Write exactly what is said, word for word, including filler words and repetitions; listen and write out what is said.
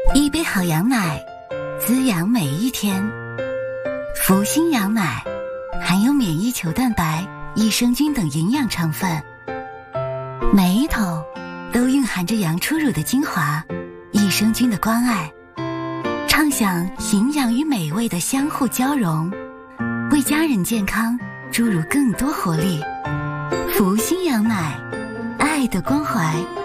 一杯好羊奶，滋养每一天。福星羊奶含有免疫球蛋白、益生菌等营养成分，每一桶都蕴含着羊初乳的精华、益生菌的关爱，畅享营养与美味的相互交融，为家人健康注入更多活力。福星羊奶，爱的关怀。